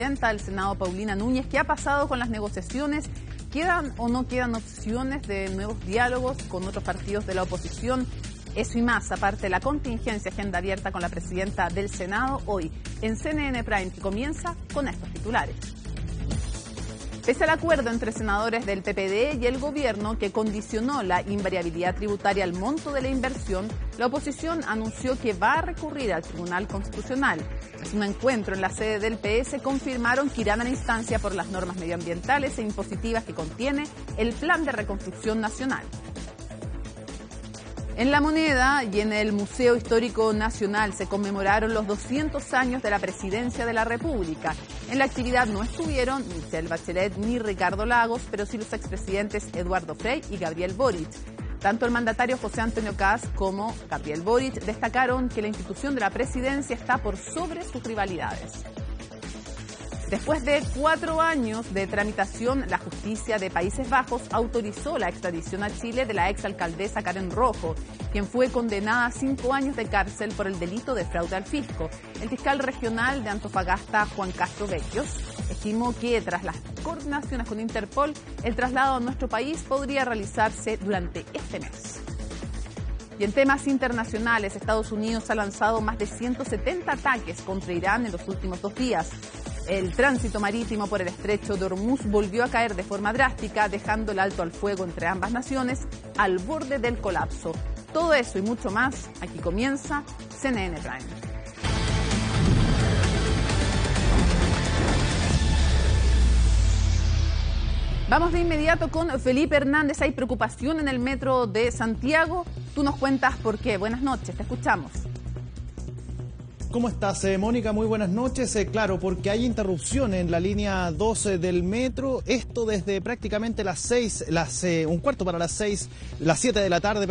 presidenta del Senado, Paulina Núñez. ¿Qué ha pasado con las negociaciones? ¿Quedan o no quedan opciones de nuevos diálogos con otros partidos de la oposición? Eso y más, aparte de la contingencia, agenda abierta con la presidenta del Senado hoy en CNN Prime, que comienza con estos titulares. Pese al acuerdo entre senadores del PPD y el gobierno que condicionó la invariabilidad tributaria al monto de la inversión, la oposición anunció que va a recurrir al Tribunal Constitucional. Tras un encuentro en la sede del PS, confirmaron que irán a la instancia por las normas medioambientales e impositivas que contiene el Plan de Reconstrucción Nacional. En La Moneda y en el Museo Histórico Nacional se conmemoraron los 200 años de la Presidencia de la República. En la actividad no estuvieron Michelle Bachelet ni Ricardo Lagos, pero sí los expresidentes Eduardo Frei y Gabriel Boric. Tanto el mandatario José Antonio Kast como Gabriel Boric destacaron que la institución de la presidencia está por sobre sus rivalidades. Después de 4 años de tramitación, la justicia de Países Bajos autorizó la extradición a Chile de la exalcaldesa Karen Rojo, quien fue condenada a 5 años de cárcel por el delito de fraude al fisco. El fiscal regional de Antofagasta, Juan Castro Vecchios, estimó que tras las coordinaciones con Interpol, el traslado a nuestro país podría realizarse durante este mes. Y en temas internacionales, Estados Unidos ha lanzado más de 170 ataques contra Irán en los últimos 2 días. El tránsito marítimo por el estrecho de Hormuz volvió a caer de forma drástica, dejando el alto al fuego entre ambas naciones al borde del colapso. Todo eso y mucho más, aquí comienza CNN Prime. Vamos de inmediato con Felipe Hernández. Hay preocupación en el metro de Santiago. Tú nos cuentas por qué. Buenas noches, te escuchamos. ¿Cómo estás, Mónica? Muy buenas noches. Claro, porque hay interrupción en la línea 12 del metro. Esto desde prácticamente las 6, un cuarto para las 6, las 7 de la tarde,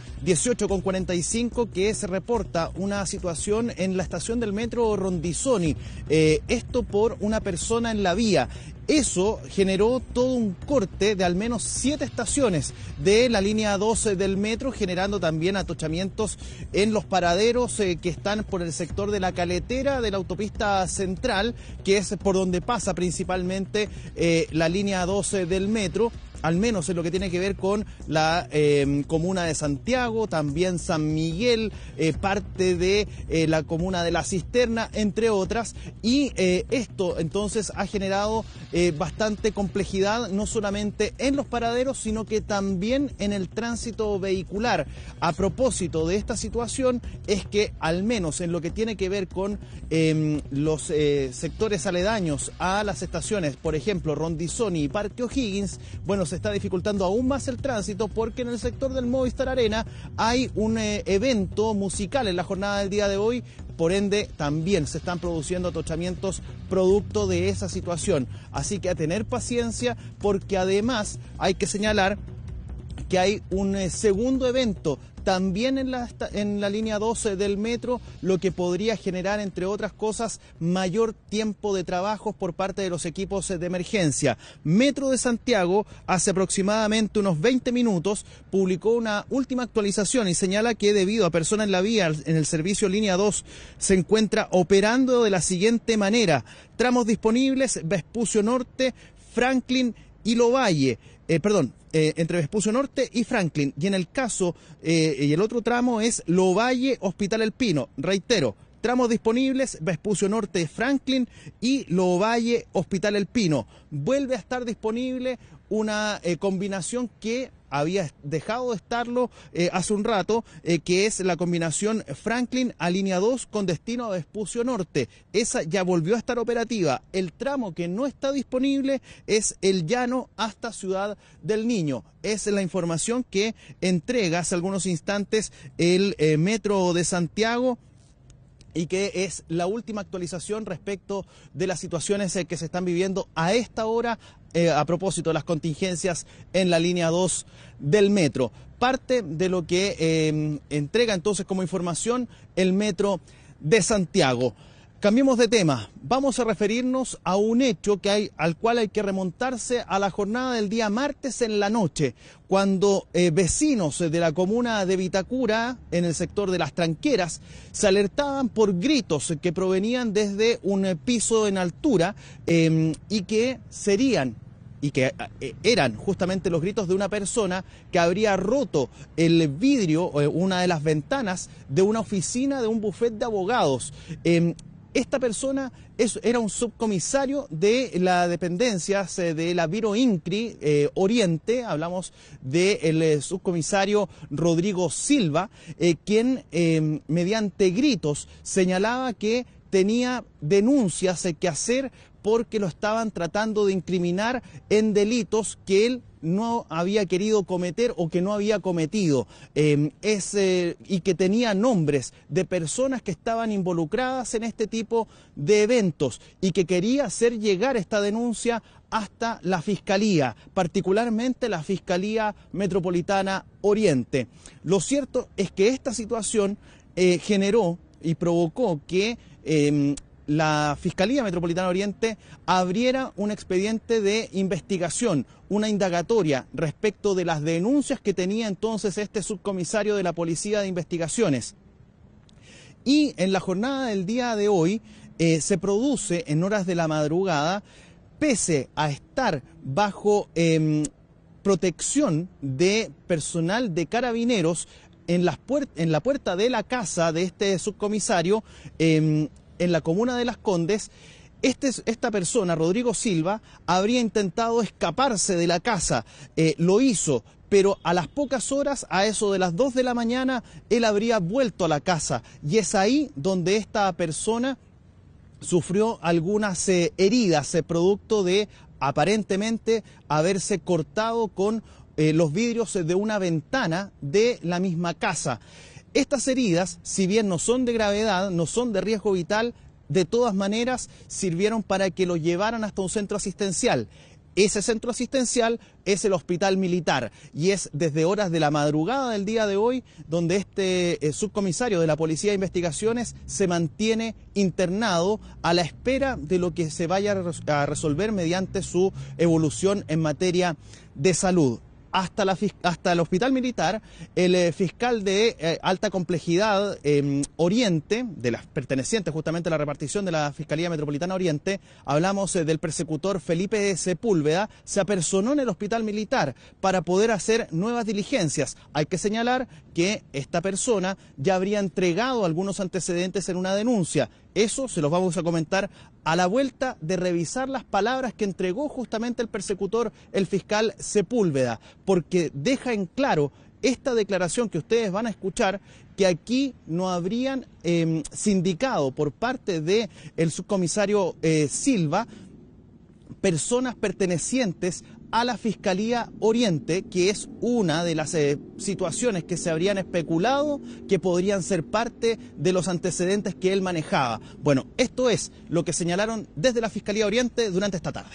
18:45, que se reporta una situación en la estación del metro Rondizoni. Esto por una persona en la vía. Eso generó todo un corte de al menos 7 estaciones de la línea 12 del metro, generando también atochamientos en los paraderos que están por el sector de la Caletera de la autopista central, que es por donde pasa principalmente la línea 12 del metro. Al menos en lo que tiene que ver con la comuna de Santiago, también San Miguel, parte de la comuna de La Cisterna, entre otras. Y esto entonces ha generado bastante complejidad, no solamente en los paraderos, sino que también en el tránsito vehicular. A propósito de esta situación, es que al menos en lo que tiene que ver con los sectores aledaños a las estaciones, por ejemplo, Rondizoni y Parque O'Higgins, bueno, se está dificultando aún más el tránsito porque en el sector del Movistar Arena hay un evento musical en la jornada del día de hoy. Por ende, también se están produciendo atochamientos producto de esa situación. Así que a tener paciencia, porque además hay que señalar que hay un segundo evento también en la línea 12 del metro, lo que podría generar, entre otras cosas, mayor tiempo de trabajo por parte de los equipos de emergencia. Metro de Santiago, hace aproximadamente unos 20 minutos, publicó una última actualización y señala que debido a persona en la vía en el servicio línea 2 se encuentra operando de la siguiente manera: tramos disponibles, Vespucio Norte, Franklin y Lovalle. Entre Vespucio Norte y Franklin. Y en el caso, y el otro tramo es Lovalle, Hospital El Pino. Reitero, tramos disponibles, Vespucio Norte, Franklin y Lovalle, Hospital El Pino. Vuelve a estar disponible una combinación que había dejado de estarlo hace un rato, que es la combinación Franklin a línea 2 con destino a Vespucio Norte. Esa ya volvió a estar operativa. El tramo que no está disponible es el Llano hasta Ciudad del Niño. Es la información que entrega hace algunos instantes el Metro de Santiago, y que es la última actualización respecto de las situaciones que se están viviendo a esta hora a propósito de las contingencias en la línea 2 del metro. Parte de lo que entrega entonces como información el Metro de Santiago. Cambiemos de tema. Vamos a referirnos a un hecho al cual hay que remontarse a la jornada del día martes en la noche, cuando vecinos de la comuna de Vitacura, en el sector de Las Tranqueras, se alertaban por gritos que provenían desde un piso en altura y que eran justamente los gritos de una persona que habría roto el vidrio, una de las ventanas de una oficina de un bufete de abogados. Esta persona era un subcomisario de las dependencias de la Biro Incri Oriente. Hablamos del subcomisario Rodrigo Silva, quien mediante gritos señalaba que tenía denuncias que hacer porque lo estaban tratando de incriminar en delitos que él no había querido cometer o que no había cometido, y que tenía nombres de personas que estaban involucradas en este tipo de eventos y que quería hacer llegar esta denuncia hasta la Fiscalía, particularmente la Fiscalía Metropolitana Oriente. Lo cierto es que esta situación generó y provocó que la Fiscalía Metropolitana Oriente abriera un expediente de investigación, una indagatoria respecto de las denuncias que tenía entonces este subcomisario de la Policía de Investigaciones. Y en la jornada del día de hoy se produce en horas de la madrugada, pese a estar bajo protección de personal de carabineros en la puerta de la casa de este subcomisario, en la comuna de Las Condes, esta persona, Rodrigo Silva, habría intentado escaparse de la casa. Lo hizo, pero a las pocas horas, a eso de las 2 de la mañana, él habría vuelto a la casa. Y es ahí donde esta persona sufrió algunas heridas, producto de aparentemente haberse cortado con los vidrios de una ventana de la misma casa. Estas heridas, si bien no son de gravedad, no son de riesgo vital, de todas maneras sirvieron para que lo llevaran hasta un centro asistencial. Ese centro asistencial es el Hospital Militar y es desde horas de la madrugada del día de hoy donde este subcomisario de la Policía de Investigaciones se mantiene internado a la espera de lo que se vaya a resolver mediante su evolución en materia de salud. Hasta el Hospital Militar, el fiscal de alta complejidad Oriente, de las pertenecientes justamente a la repartición de la Fiscalía Metropolitana Oriente, hablamos del persecutor Felipe Sepúlveda, se apersonó en el Hospital Militar para poder hacer nuevas diligencias. Hay que señalar que esta persona ya habría entregado algunos antecedentes en una denuncia. Eso se los vamos a comentar a la vuelta de revisar las palabras que entregó justamente el persecutor, el fiscal Sepúlveda, porque deja en claro esta declaración que ustedes van a escuchar, que aquí no habrían sindicado por parte del subcomisario Silva personas pertenecientes a la Fiscalía Oriente, que es una de las situaciones que se habrían especulado que podrían ser parte de los antecedentes que él manejaba. Bueno, esto es lo que señalaron desde la Fiscalía Oriente durante esta tarde.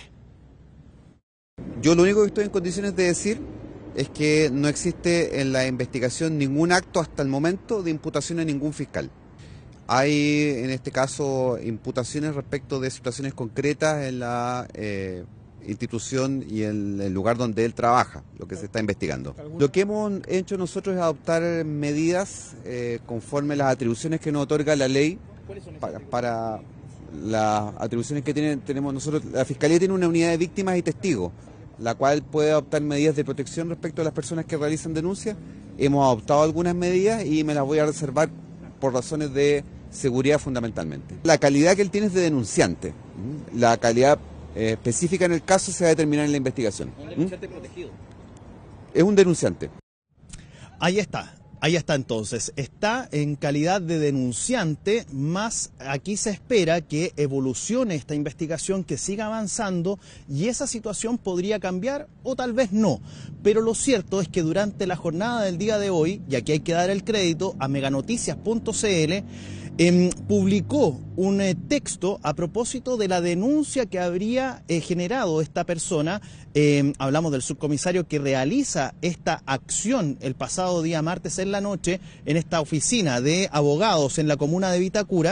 Yo lo único que estoy en condiciones de decir es que no existe en la investigación ningún acto hasta el momento de imputación a ningún fiscal. Hay en este caso imputaciones respecto de situaciones concretas en la institución y en el lugar donde él trabaja, lo que se está investigando. Lo que hemos hecho nosotros es adoptar medidas conforme las atribuciones que nos otorga la ley para las atribuciones que tenemos nosotros. La Fiscalía tiene una unidad de víctimas y testigos, la cual puede adoptar medidas de protección respecto a las personas que realizan denuncias. Hemos adoptado algunas medidas y me las voy a reservar por razones de seguridad fundamentalmente. La calidad que él tiene es de denunciante. La calidad específica en el caso se va a determinar en la investigación. ¿Un denunciante protegido? Es un denunciante. Ahí está entonces. Está en calidad de denunciante, más aquí se espera que evolucione esta investigación, que siga avanzando y esa situación podría cambiar o tal vez no. Pero lo cierto es que durante la jornada del día de hoy, y aquí hay que dar el crédito a meganoticias.cl, publicó un texto a propósito de la denuncia que habría generado esta persona. Hablamos del subcomisario que realiza esta acción el pasado día martes en la noche en esta oficina de abogados en la comuna de Vitacura,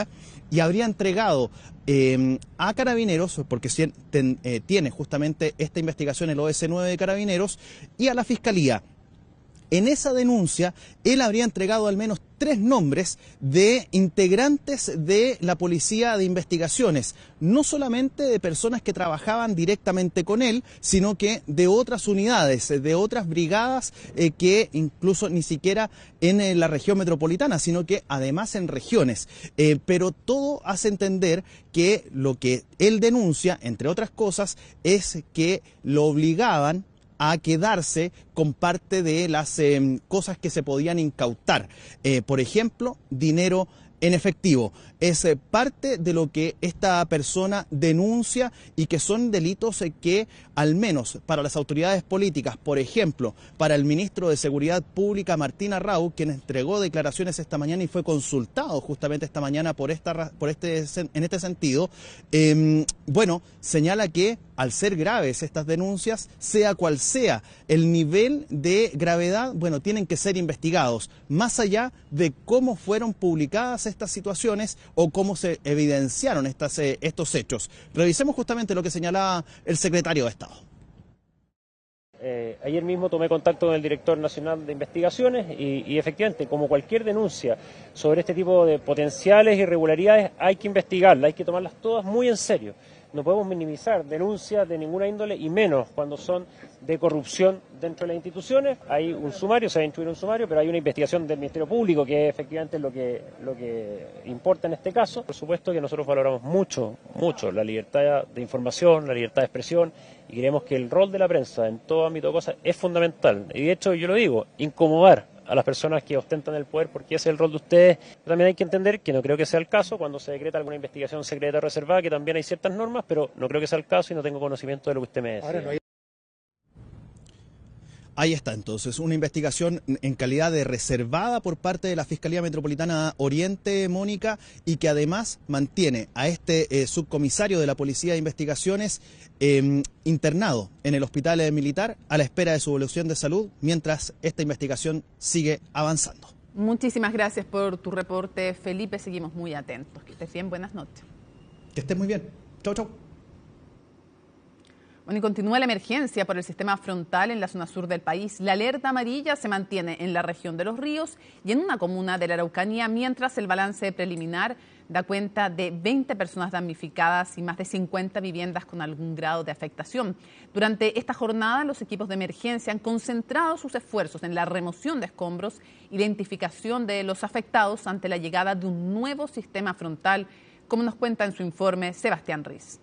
y habría entregado a Carabineros, porque tiene justamente esta investigación el OS9 de Carabineros, y a la Fiscalía. En esa denuncia, él habría entregado al menos 3 nombres de integrantes de la Policía de Investigaciones, no solamente de personas que trabajaban directamente con él, sino que de otras unidades, de otras brigadas que incluso ni siquiera en la región metropolitana, sino que además en regiones. Pero todo hace entender que lo que él denuncia, entre otras cosas, es que lo obligaban a quedarse con parte de las cosas que se podían incautar. Por ejemplo, dinero en efectivo. Es parte de lo que esta persona denuncia y que son delitos que, al menos para las autoridades políticas, por ejemplo, para el ministro de Seguridad Pública, Martín Arrau, quien entregó declaraciones esta mañana y fue consultado justamente esta mañana en este sentido, señala que al ser graves estas denuncias, sea cual sea el nivel de gravedad, tienen que ser investigados, más allá de cómo fueron publicadas estas situaciones o cómo se evidenciaron estos hechos. Revisemos justamente lo que señalaba el secretario de Estado. Ayer mismo tomé contacto con el director nacional de investigaciones y efectivamente, como cualquier denuncia sobre este tipo de potenciales irregularidades, hay que investigarlas, hay que tomarlas todas muy en serio. No podemos minimizar denuncias de ninguna índole y menos cuando son de corrupción dentro de las instituciones. Hay un sumario, se va a instruir un sumario, pero hay una investigación del Ministerio Público que es efectivamente lo que importa en este caso. Por supuesto que nosotros valoramos mucho la libertad de información, la libertad de expresión y creemos que el rol de la prensa en todo ámbito de cosas es fundamental. Y de hecho, yo lo digo, incomodar a las personas que ostentan el poder, porque ese es el rol de ustedes. También hay que entender que no creo que sea el caso cuando se decreta alguna investigación secreta o reservada, que también hay ciertas normas, pero no creo que sea el caso y no tengo conocimiento de lo que usted me decía. Ahí está entonces, una investigación en calidad de reservada por parte de la Fiscalía Metropolitana Oriente, Mónica, y que además mantiene a este subcomisario de la Policía de Investigaciones internado en el hospital militar a la espera de su evolución de salud, mientras esta investigación sigue avanzando. Muchísimas gracias por tu reporte, Felipe. Seguimos muy atentos. Que estés bien, buenas noches. Que estés muy bien. Chau, chau. Bueno, y continúa la emergencia por el sistema frontal en la zona sur del país. La alerta amarilla se mantiene en la región de Los Ríos y en una comuna de la Araucanía, mientras el balance preliminar da cuenta de 20 personas damnificadas y más de 50 viviendas con algún grado de afectación. Durante esta jornada, los equipos de emergencia han concentrado sus esfuerzos en la remoción de escombros, identificación de los afectados ante la llegada de un nuevo sistema frontal, como nos cuenta en su informe Sebastián Riz.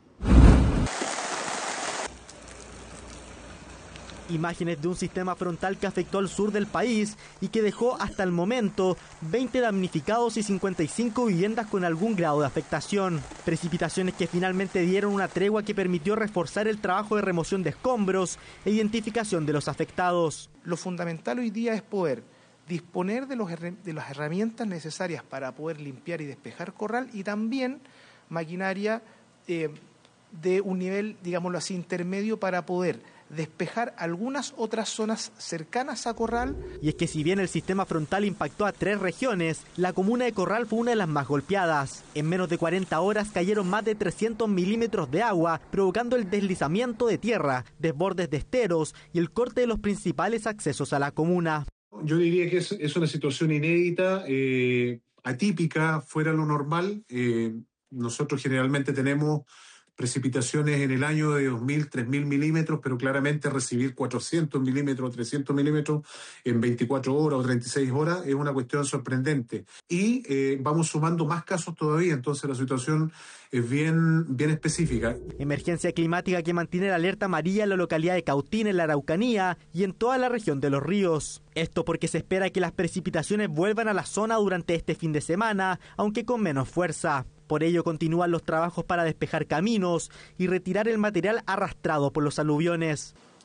Imágenes de un sistema frontal que afectó al sur del país y que dejó hasta el momento 20 damnificados y 55 viviendas con algún grado de afectación. Precipitaciones que finalmente dieron una tregua que permitió reforzar el trabajo de remoción de escombros e identificación de los afectados. Lo fundamental hoy día es poder disponer de las herramientas necesarias para poder limpiar y despejar corral y también maquinaria de un nivel, digámoslo así, intermedio para poder despejar algunas otras zonas cercanas a Corral. Y es que si bien el sistema frontal impactó a 3 regiones, la comuna de Corral fue una de las más golpeadas. En menos de 40 horas cayeron más de 300 milímetros de agua, provocando el deslizamiento de tierra, desbordes de esteros y el corte de los principales accesos a la comuna. Yo diría que es una situación inédita, atípica, fuera de lo normal. Nosotros generalmente tenemos precipitaciones en el año de 2.000, 3.000 milímetros, pero claramente recibir 400 milímetros, 300 milímetros en 24 horas o 36 horas es una cuestión sorprendente. Y vamos sumando más casos todavía, entonces la situación es bien específica. Emergencia climática que mantiene la alerta amarilla en la localidad de Cautín, en la Araucanía y en toda la región de Los Ríos. Esto porque se espera que las precipitaciones vuelvan a la zona durante este fin de semana, aunque con menos fuerza. Por ello continúan los trabajos para despejar caminos y retirar el material arrastrado por los aluviones.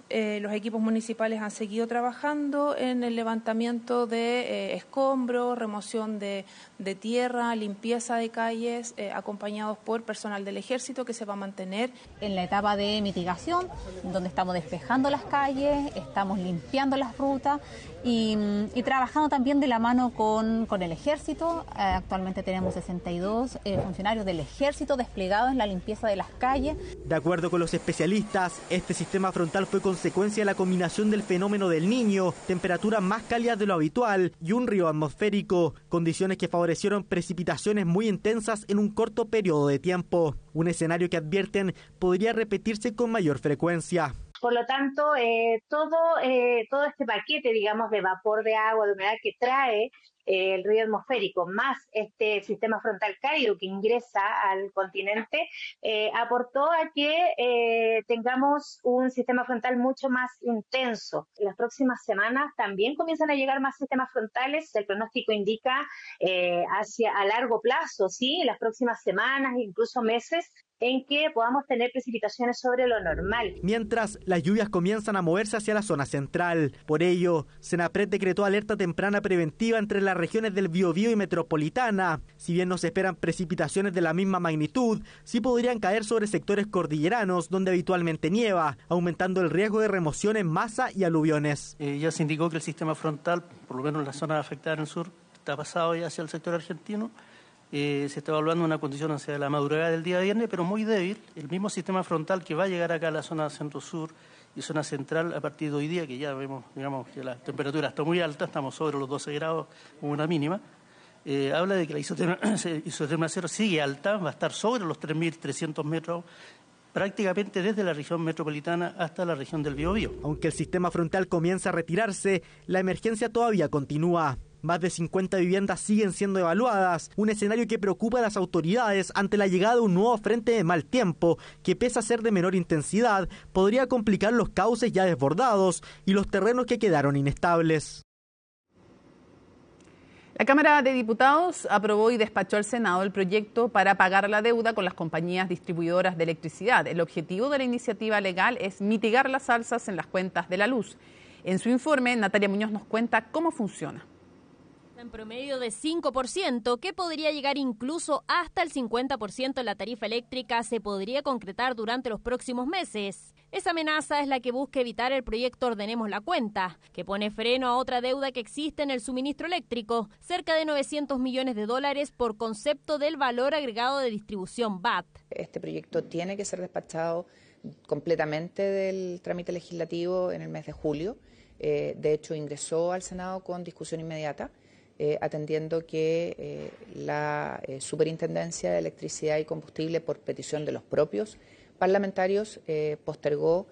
Los equipos municipales han seguido trabajando en el levantamiento de escombros, remoción de tierra, limpieza de calles, acompañados por personal del Ejército que se va a mantener. En la etapa de mitigación, donde estamos despejando las calles, estamos limpiando las rutas y trabajando también de la mano con el Ejército. Actualmente tenemos 62 funcionarios del Ejército desplegados en la limpieza de las calles. De acuerdo con los especialistas, este sistema frontal fue consecuencia de la combinación del fenómeno del Niño, temperaturas más cálidas de lo habitual y un río atmosférico, condiciones que favorecieron precipitaciones muy intensas en un corto periodo de tiempo. Un escenario que advierten podría repetirse con mayor frecuencia. Por lo tanto, todo este paquete, digamos, de vapor de agua, de humedad que trae el río atmosférico, más este sistema frontal cálido que ingresa al continente, aportó a que tengamos un sistema frontal mucho más intenso. En las próximas semanas también comienzan a llegar más sistemas frontales. El pronóstico indica a largo plazo, ¿sí? En las próximas semanas, incluso meses, en que podamos tener precipitaciones sobre lo normal. Mientras, las lluvias comienzan a moverse hacia la zona central. Por ello, Senapred decretó alerta temprana preventiva entre las regiones del Biobío y Metropolitana. Si bien no se esperan precipitaciones de la misma magnitud, sí podrían caer sobre sectores cordilleranos donde habitualmente nieva, aumentando el riesgo de remoción en masa y aluviones. Ya se indicó que el sistema frontal, por lo menos en la zona afectada en el sur, está pasado ya hacia el sector argentino. Se está evaluando una condición hacia la madrugada del día viernes, pero muy débil. El mismo sistema frontal que va a llegar acá a la zona centro-sur y zona central a partir de hoy día, que ya vemos, digamos, que la temperatura está muy alta, estamos sobre los 12 grados como una mínima, habla de que la isoterma cero sigue alta, va a estar sobre los 3.300 metros, prácticamente desde la región metropolitana hasta la región del Biobío. Aunque el sistema frontal comienza a retirarse, la emergencia todavía continúa. Más de 50 viviendas siguen siendo evaluadas, un escenario que preocupa a las autoridades ante la llegada de un nuevo frente de mal tiempo, que pese a ser de menor intensidad, podría complicar los cauces ya desbordados y los terrenos que quedaron inestables. La Cámara de Diputados aprobó y despachó al Senado el proyecto para pagar la deuda con las compañías distribuidoras de electricidad. El objetivo de la iniciativa legal es mitigar las alzas en las cuentas de la luz. En su informe, Natalia Muñoz nos cuenta cómo funciona. En promedio de 5%, que podría llegar incluso hasta el 50% en la tarifa eléctrica, se podría concretar durante los próximos meses. Esa amenaza es la que busca evitar el proyecto Ordenemos la Cuenta, que pone freno a otra deuda que existe en el suministro eléctrico, cerca de $900 millones por concepto del valor agregado de distribución VAT. Este proyecto tiene que ser despachado completamente del trámite legislativo en el mes de julio. De hecho, ingresó al Senado con discusión inmediata. Atendiendo que la Superintendencia de Electricidad y Combustible, por petición de los propios parlamentarios, postergó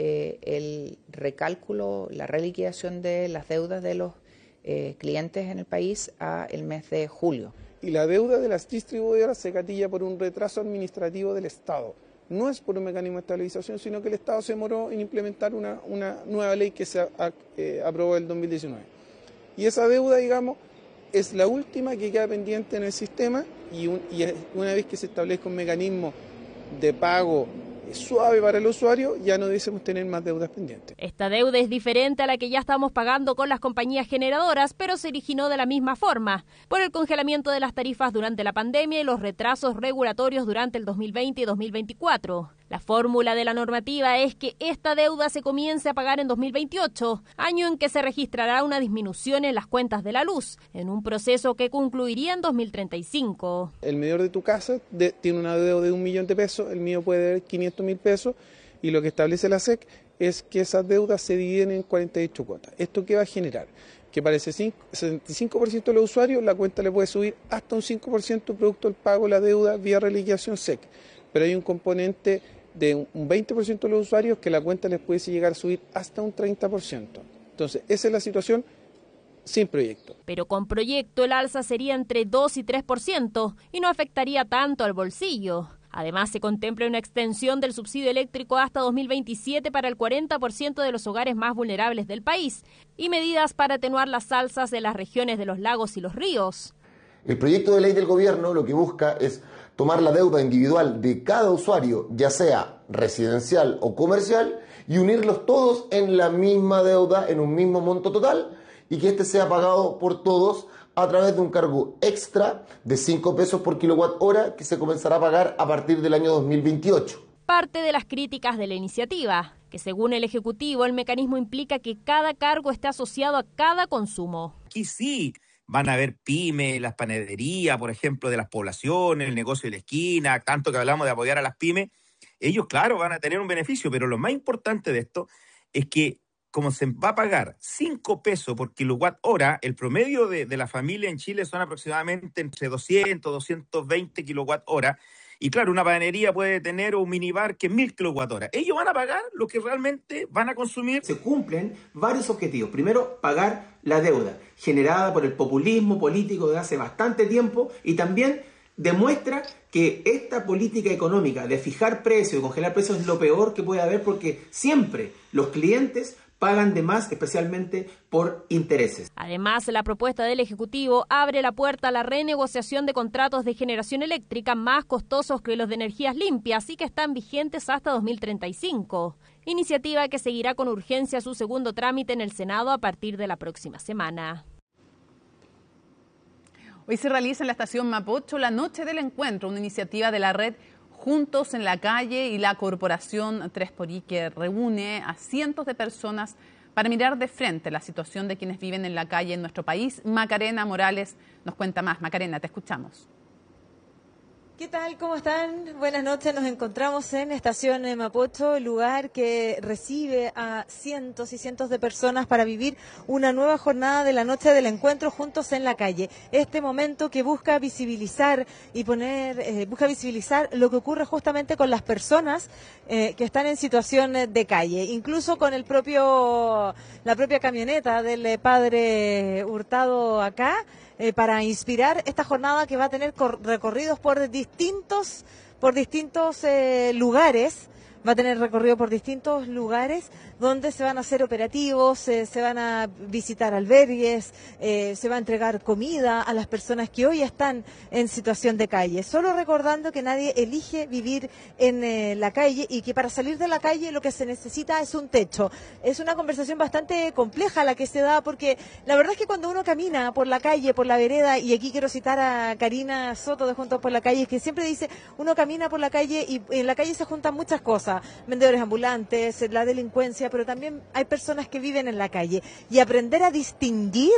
el recálculo, la reliquidación de las deudas de los clientes en el país a el mes de julio. Y la deuda de las distribuidoras se gatilla por un retraso administrativo del Estado. No es por un mecanismo de estabilización, sino que el Estado se demoró en implementar una nueva ley que se aprobó en el 2019. Y esa deuda, digamos, es la última que queda pendiente en el sistema y una vez que se establezca un mecanismo de pago suave para el usuario, ya no debemos tener más deudas pendientes. Esta deuda es diferente a la que ya estamos pagando con las compañías generadoras, pero se originó de la misma forma, por el congelamiento de las tarifas durante la pandemia y los retrasos regulatorios durante el 2020 y 2024. La fórmula de la normativa es que esta deuda se comience a pagar en 2028, año en que se registrará una disminución en las cuentas de la luz, en un proceso que concluiría en 2035. El medidor de tu casa tiene una deuda de $1.000.000, el mío puede deber $500.000, y lo que establece la SEC es que esas deudas se dividen en 48 cuotas. ¿Esto qué va a generar? Que para ese 65% de los usuarios la cuenta le puede subir hasta un 5% producto del pago de la deuda vía reliquidación SEC, pero hay un componente de un 20% de los usuarios que la cuenta les puede llegar a subir hasta un 30%. Entonces, esa es la situación sin proyecto. Pero con proyecto el alza sería entre 2 y 3% y no afectaría tanto al bolsillo. Además, se contempla una extensión del subsidio eléctrico hasta 2027 para el 40% de los hogares más vulnerables del país y medidas para atenuar las alzas de las regiones de los lagos y los ríos. El proyecto de ley del gobierno lo que busca es tomar la deuda individual de cada usuario, ya sea residencial o comercial, y unirlos todos en la misma deuda, en un mismo monto total, y que este sea pagado por todos a través de un cargo extra de 5 pesos por kilowatt hora que se comenzará a pagar a partir del año 2028. Parte de las críticas de la iniciativa, que según el Ejecutivo el mecanismo implica que cada cargo esté asociado a cada consumo. Aquí sí van a haber pymes, las panaderías, por ejemplo, de las poblaciones, el negocio de la esquina, tanto que hablamos de apoyar a las pymes. Ellos, claro, van a tener un beneficio, pero lo más importante de esto es que como se va a pagar 5 pesos por kilowatt hora, el promedio de la familia en Chile son aproximadamente entre 200, 220 kilowatt hora. Y claro, una panadería puede tener un minibar que 1000 kilowatt hora. Ellos van a pagar lo que realmente van a consumir. Se cumplen varios objetivos. Primero, pagar la deuda generada por el populismo político de hace bastante tiempo, y también demuestra que esta política económica de fijar precios y congelar precios es lo peor que puede haber, porque siempre los clientes pagan de más, especialmente por intereses. Además, la propuesta del Ejecutivo abre la puerta a la renegociación de contratos de generación eléctrica más costosos que los de energías limpias y que están vigentes hasta 2035. Iniciativa que seguirá con urgencia su segundo trámite en el Senado a partir de la próxima semana. Hoy se realiza en la estación Mapocho la Noche del Encuentro, una iniciativa de la red Juntos en la Calle y la Corporación 3xI, que reúne a cientos de personas para mirar de frente la situación de quienes viven en la calle en nuestro país. Macarena Morales nos cuenta más. Macarena, te escuchamos. ¿Qué tal? ¿Cómo están? Buenas noches. Nos encontramos en Estación Mapocho, lugar que recibe a cientos y cientos de personas para vivir una nueva jornada de la Noche del Encuentro Juntos en la Calle. Este momento que busca visibilizar y busca visibilizar lo que ocurre justamente con las personas que están en situación de calle. Incluso con la propia camioneta del padre Hurtado acá, para inspirar esta jornada que va a tener recorridos por distintos lugares. Va a tener recorrido por distintos lugares donde se van a hacer operativos, se van a visitar albergues, se va a entregar comida a las personas que hoy están en situación de calle. Solo recordando que nadie elige vivir en la calle y que para salir de la calle lo que se necesita es un techo. Es una conversación bastante compleja la que se da, porque la verdad es que cuando uno camina por la calle, por la vereda, y aquí quiero citar a Karina Soto de Juntos por la Calle, que siempre dice, uno camina por la calle y en la calle se juntan muchas cosas. Vendedores ambulantes, la delincuencia, pero también hay personas que viven en la calle. Y aprender a distinguir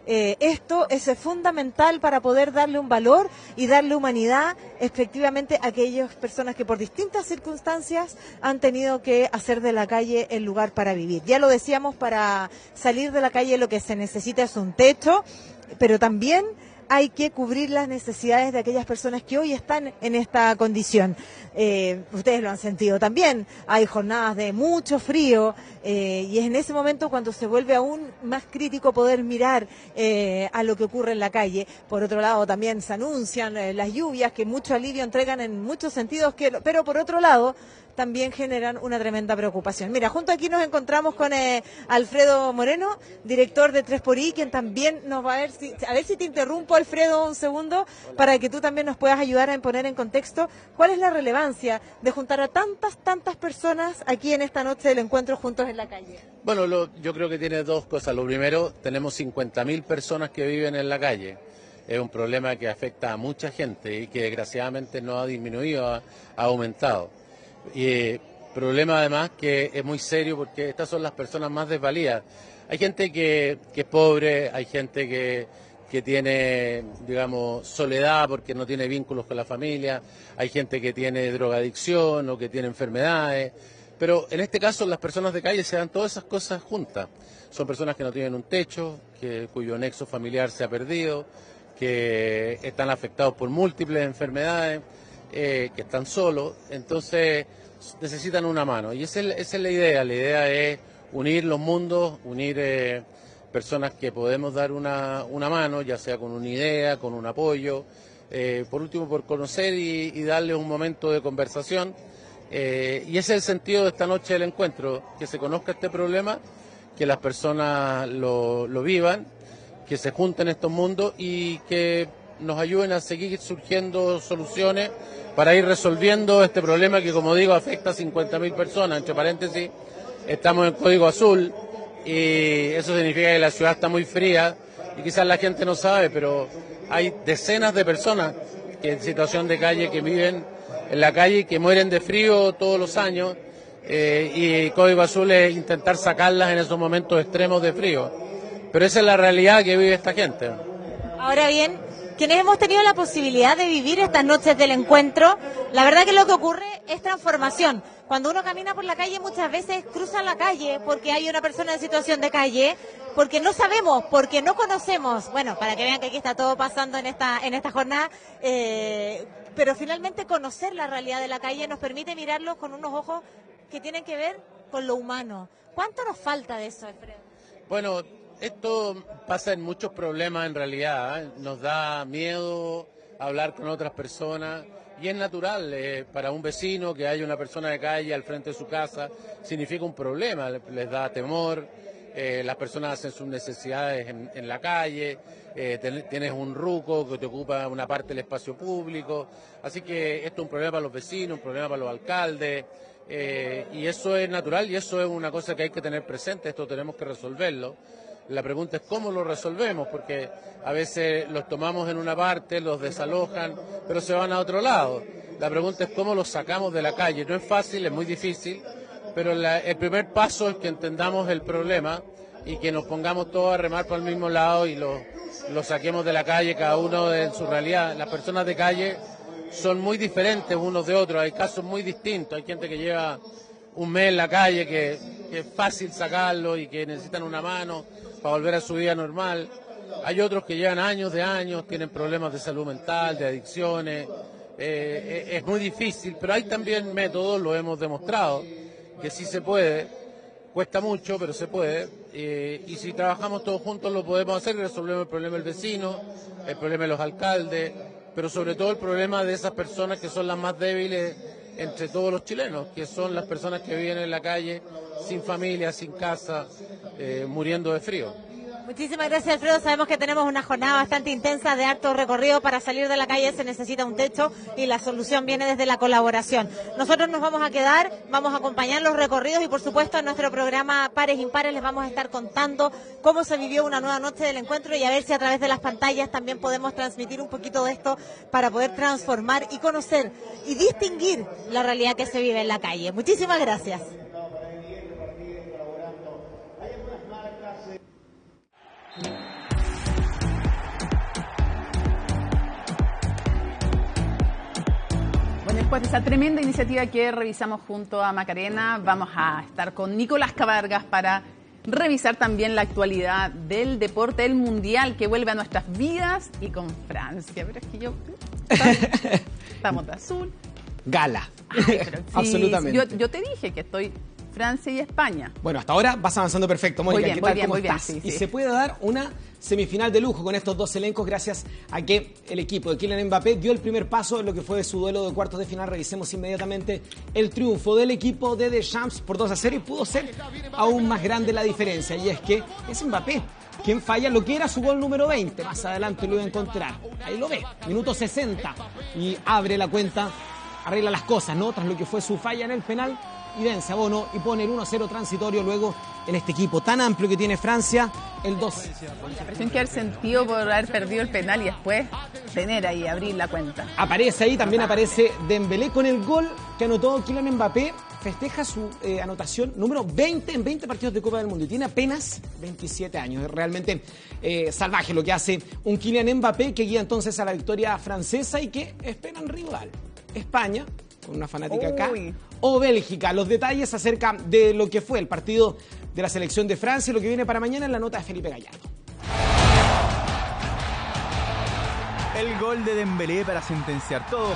esto es fundamental para poder darle un valor y darle humanidad efectivamente a aquellas personas que por distintas circunstancias han tenido que hacer de la calle el lugar para vivir. Ya lo decíamos, para salir de la calle lo que se necesita es un techo, pero también hay que cubrir las necesidades de aquellas personas que hoy están en esta condición. Ustedes lo han sentido también, hay jornadas de mucho frío y es en ese momento cuando se vuelve aún más crítico poder mirar a lo que ocurre en la calle. Por otro lado también se anuncian las lluvias que mucho alivio entregan en muchos sentidos, pero por otro lado también generan una tremenda preocupación. Mira, junto aquí nos encontramos con Alfredo Moreno, director de 3xI, quien también nos va a ver si te interrumpo, Alfredo, un segundo, para que tú también nos puedas ayudar a poner en contexto cuál es la relevancia de juntar a tantas personas aquí en esta noche del encuentro Juntos en la Calle. Bueno, yo creo que tiene dos cosas. Lo primero, tenemos 50.000 personas que viven en la calle. Es un problema que afecta a mucha gente y que desgraciadamente no ha disminuido, ha aumentado. Y problema además que es muy serio, porque estas son las personas más desvalidas. Hay gente que es pobre, hay gente que tiene, digamos, soledad porque no tiene vínculos con la familia, hay gente que tiene drogadicción o que tiene enfermedades, pero en este caso las personas de calle se dan todas esas cosas juntas. Son personas que no tienen un techo, cuyo nexo familiar se ha perdido, que están afectados por múltiples enfermedades, que están solos, entonces necesitan una mano. Y esa es la idea es unir los mundos, unir personas que podemos dar una mano, ya sea con una idea, con un apoyo, por último por conocer y darles un momento de conversación. Y ese es el sentido de esta noche del encuentro, que se conozca este problema, que las personas lo vivan, que se junten estos mundos y que nos ayuden a seguir surgiendo soluciones para ir resolviendo este problema que, como digo, afecta a 50.000 personas. Entre paréntesis, estamos en código azul y eso significa que la ciudad está muy fría y quizás la gente no sabe, pero hay decenas de personas que en situación de calle que viven en la calle y que mueren de frío todos los años y código azul es intentar sacarlas en esos momentos extremos de frío. Pero esa es la realidad que vive esta gente. Ahora bien, quienes hemos tenido la posibilidad de vivir estas noches del encuentro, la verdad que lo que ocurre es transformación. Cuando uno camina por la calle muchas veces cruza la calle porque hay una persona en situación de calle, porque no sabemos, porque no conocemos. Bueno, para que vean que aquí está todo pasando en esta jornada, pero finalmente conocer la realidad de la calle nos permite mirarlo con unos ojos que tienen que ver con lo humano. ¿Cuánto nos falta de eso, Alfredo? Bueno, esto pasa en muchos problemas en realidad, ¿eh? Nos da miedo hablar con otras personas y es natural para un vecino que haya una persona de calle al frente de su casa, significa un problema, les da temor, las personas hacen sus necesidades en la calle, tienes un ruco que te ocupa una parte del espacio público, así que esto es un problema para los vecinos, un problema para los alcaldes. Y eso es natural y eso es una cosa que hay que tener presente, esto tenemos que resolverlo. La pregunta es cómo lo resolvemos, porque a veces los tomamos en una parte, los desalojan, pero se van a otro lado. La pregunta es cómo los sacamos de la calle. No es fácil, es muy difícil, pero el primer paso es que entendamos el problema y que nos pongamos todos a remar para el mismo lado y lo saquemos de la calle, cada uno en su realidad. Las personas de calle son muy diferentes unos de otros, hay casos muy distintos, hay gente que lleva un mes en la calle que es fácil sacarlo y que necesitan una mano para volver a su vida normal, hay otros que llevan años de años, tienen problemas de salud mental, de adicciones, es muy difícil, pero hay también métodos, lo hemos demostrado, que sí se puede, cuesta mucho, pero se puede, y si trabajamos todos juntos lo podemos hacer y resolvemos el problema del vecino, el problema de los alcaldes, pero sobre todo el problema de esas personas que son las más débiles entre todos los chilenos, que son las personas que viven en la calle, sin familia, sin casa, muriendo de frío. Muchísimas gracias, Alfredo. Sabemos que tenemos una jornada bastante intensa de harto recorrido. Para salir de la calle se necesita un techo y la solución viene desde la colaboración. Nosotros nos vamos a quedar, vamos a acompañar los recorridos y por supuesto en nuestro programa Pares Impares les vamos a estar contando cómo se vivió una nueva noche del encuentro y a ver si a través de las pantallas también podemos transmitir un poquito de esto para poder transformar y conocer y distinguir la realidad que se vive en la calle. Muchísimas gracias. Bueno, después de esa tremenda iniciativa que revisamos junto a Macarena, vamos a estar con Nicolás Cabargas para revisar también la actualidad del deporte, el mundial que vuelve a nuestras vidas y con Francia. Pero es que estamos de azul. Gala. Ay, pero sí, Absolutamente. Yo te dije que estoy Francia y España. Bueno, hasta ahora vas avanzando perfecto, Mónica. Muy bien, ¿Qué tal? muy bien, ¿Cómo muy bien, estás? sí, Y sí. se puede dar una semifinal de lujo con estos dos elencos gracias a que el equipo de Kylian Mbappé dio el primer paso en lo que fue su duelo de cuartos de final. Revisemos inmediatamente el triunfo del equipo de Deschamps por 2-0 y pudo ser aún más grande la diferencia. Y es que es Mbappé quien falla lo que era su gol número 20. Más adelante lo iba a encontrar. Ahí lo ve, minuto 60. Y abre la cuenta, arregla las cosas, ¿no? Tras lo que fue su falla en el penal. Y vence a Bono y pone el 1-0 transitorio luego en este equipo tan amplio que tiene Francia, el 2. La presión que haber sentido por haber perdido el penal y después tener ahí, abrir la cuenta. Aparece ahí, también aparece Dembélé con el gol que anotó Kylian Mbappé. Festeja su anotación número 20 en 20 partidos de Copa del Mundo y tiene apenas 27 años. Es realmente salvaje lo que hace un Kylian Mbappé que guía entonces a la victoria francesa y que esperan rival. España, con una fanática acá, o Bélgica. Los detalles acerca de lo que fue el partido de la selección de Francia y lo que viene para mañana en la nota de Felipe Gallardo. El gol de Dembélé para sentenciar todo.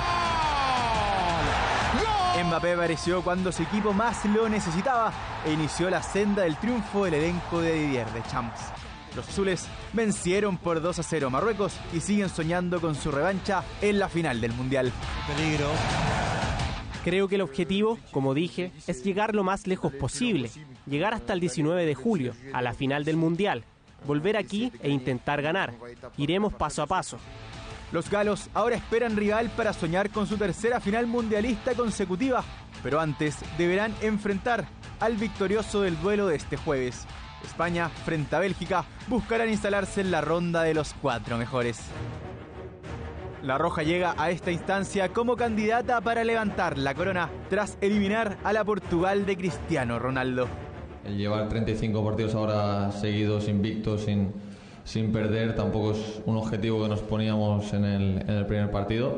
Mbappé apareció cuando su equipo más lo necesitaba e inició la senda del triunfo del elenco de Didier Deschamps. Los azules vencieron por 2-0 a Marruecos y siguen soñando con su revancha en la final del Mundial. Peligro. Creo que el objetivo, como dije, es llegar lo más lejos posible, llegar hasta el 19 de julio, a la final del Mundial, volver aquí e intentar ganar. Iremos paso a paso. Los galos ahora esperan rival para soñar con su tercera final mundialista consecutiva, pero antes deberán enfrentar al victorioso del duelo de este jueves. España, frente a Bélgica, buscarán instalarse en la ronda de los 4 mejores. La Roja llega a esta instancia como candidata para levantar la corona tras eliminar a la Portugal de Cristiano Ronaldo. El llevar 35 partidos ahora seguidos, invictos, sin perder, tampoco es un objetivo que nos poníamos en el primer partido,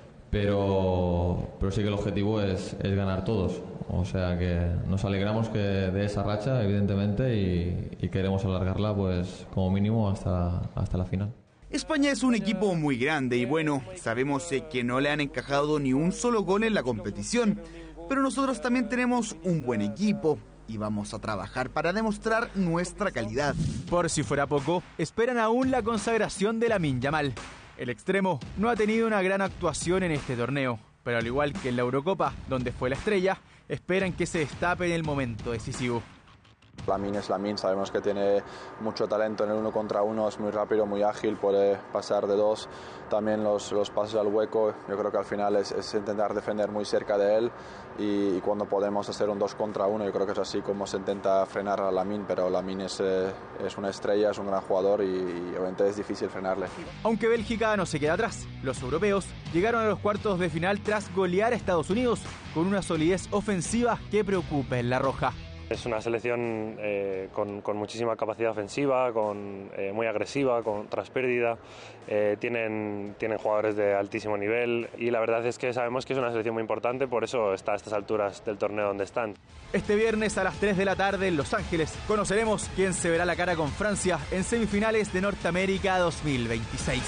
pero sí que el objetivo es ganar todos. O sea que nos alegramos de esa racha, evidentemente, y queremos alargarla pues como mínimo hasta la final. España es un equipo muy grande y bueno, sabemos que no le han encajado ni un solo gol en la competición, pero nosotros también tenemos un buen equipo y vamos a trabajar para demostrar nuestra calidad. Por si fuera poco, esperan aún la consagración de Lamine Yamal. El extremo no ha tenido una gran actuación en este torneo, pero al igual que en la Eurocopa, donde fue la estrella, esperan que se destape en el momento decisivo. Lamine es Lamine, sabemos que tiene mucho talento en el 1 contra 1, es muy rápido, muy ágil, puede pasar de 2, también los pases al hueco, yo creo que al final es intentar defender muy cerca de él y cuando podemos hacer un 2 contra 1, yo creo que es así como se intenta frenar a Lamine, pero Lamine es una estrella, es un gran jugador y obviamente es difícil frenarle. Aunque Bélgica no se queda atrás, los europeos llegaron a los cuartos de final tras golear a Estados Unidos con una solidez ofensiva que preocupa en la Roja. Es una selección con muchísima capacidad ofensiva, muy agresiva, tras pérdida. Tienen jugadores de altísimo nivel y la verdad es que sabemos que es una selección muy importante, por eso está a estas alturas del torneo donde están. Este viernes a las 3 de la tarde en Los Ángeles conoceremos quién se verá la cara con Francia en semifinales de Norteamérica 2026.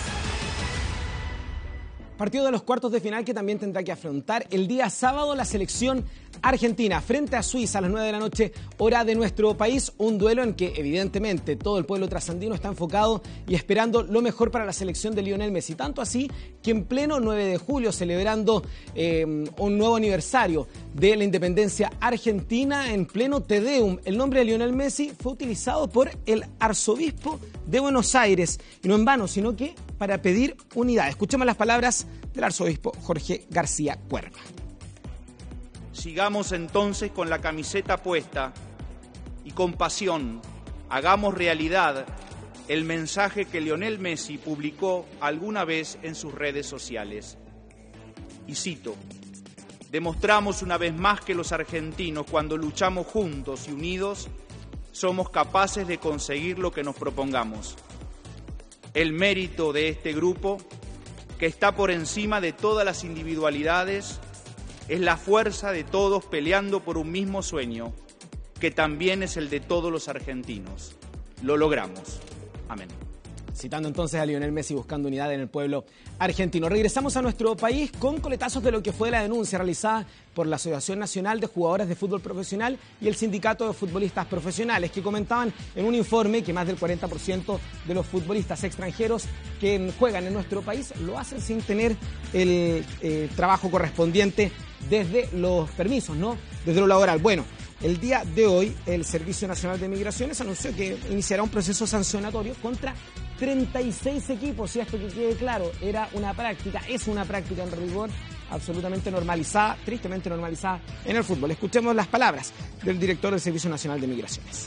Partido de los cuartos de final que también tendrá que afrontar el día sábado la selección argentina frente a Suiza a las 9 de la noche, hora de nuestro país. Un duelo en que evidentemente todo el pueblo trasandino está enfocado y esperando lo mejor para la selección de Lionel Messi. Tanto así que en pleno 9 de julio, celebrando un nuevo aniversario de la independencia argentina, en pleno Te Deum, el nombre de Lionel Messi fue utilizado por el arzobispo de Buenos Aires. Y no en vano, sino que para pedir unidad. Escuchemos las palabras del arzobispo Jorge García Cuerva. Sigamos entonces con la camiseta puesta y con pasión hagamos realidad el mensaje que Lionel Messi publicó alguna vez en sus redes sociales. Y cito: demostramos una vez más que los argentinos, cuando luchamos juntos y unidos, somos capaces de conseguir lo que nos propongamos. El mérito de este grupo, que está por encima de todas las individualidades, es la fuerza de todos peleando por un mismo sueño, que también es el de todos los argentinos. Lo logramos. Amén. Citando entonces a Lionel Messi buscando unidad en el pueblo argentino. Regresamos a nuestro país con coletazos de lo que fue la denuncia realizada por la Asociación Nacional de Jugadores de Fútbol Profesional y el Sindicato de Futbolistas Profesionales, que comentaban en un informe que más del 40% de los futbolistas extranjeros que juegan en nuestro país lo hacen sin tener el trabajo correspondiente desde los permisos, ¿no? Desde lo laboral. Bueno, el día de hoy el Servicio Nacional de Migraciones anunció que iniciará un proceso sancionatorio contra 36 equipos, y esto que quede claro, es una práctica en rigor absolutamente normalizada, tristemente normalizada en el fútbol. Escuchemos las palabras del director del Servicio Nacional de Migraciones.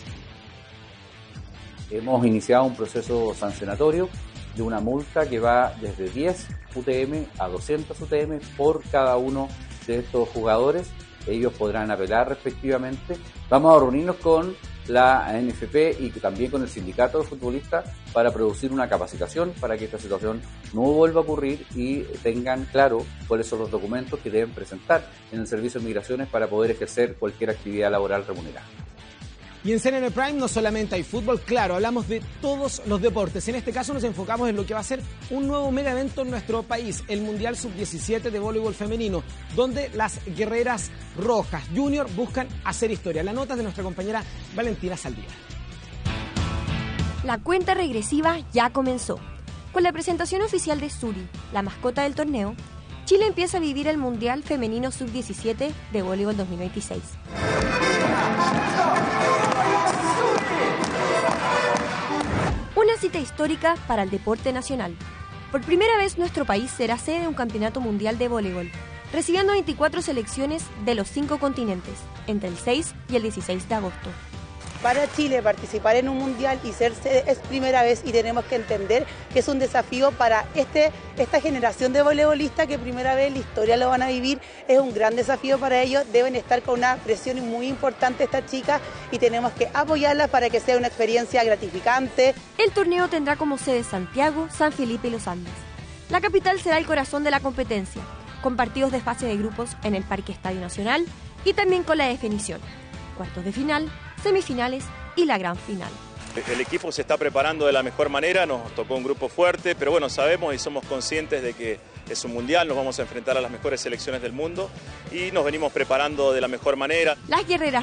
Hemos iniciado un proceso sancionatorio de una multa que va desde 10 UTM a 200 UTM por cada uno de estos jugadores. Ellos podrán apelar respectivamente. Vamos a reunirnos con la ANFP y también con el sindicato de futbolistas para producir una capacitación para que esta situación no vuelva a ocurrir y tengan claro cuáles son los documentos que deben presentar en el Servicio de Migraciones para poder ejercer cualquier actividad laboral remunerada. Y en CNN Prime no solamente hay fútbol, claro, hablamos de todos los deportes. En este caso nos enfocamos en lo que va a ser un nuevo mega evento en nuestro país, el Mundial Sub-17 de voleibol femenino, donde las guerreras rojas junior buscan hacer historia. La nota de nuestra compañera Valentina Saldívar. La cuenta regresiva ya comenzó. Con la presentación oficial de Suri, la mascota del torneo, Chile empieza a vivir el Mundial Femenino Sub-17 de voleibol 2026. Una cita histórica para el deporte nacional. Por primera vez nuestro país será sede de un campeonato mundial de voleibol, recibiendo 24 selecciones de los 5 continentes, entre el 6 y el 16 de agosto. Para Chile participar en un mundial y ser sede es primera vez y tenemos que entender que es un desafío para esta generación de voleibolistas que primera vez en la historia lo van a vivir. Es un gran desafío para ellos, deben estar con una presión muy importante estas chicas y tenemos que apoyarlas para que sea una experiencia gratificante. El torneo tendrá como sede Santiago, San Felipe y Los Andes. La capital será el corazón de la competencia, con partidos de fase de grupos en el Parque Estadio Nacional y también con la definición, cuartos de final, semifinales y la gran final. El equipo se está preparando de la mejor manera, nos tocó un grupo fuerte, pero bueno, sabemos y somos conscientes de que es un mundial, nos vamos a enfrentar a las mejores selecciones del mundo y nos venimos preparando de la mejor manera. Las guerreras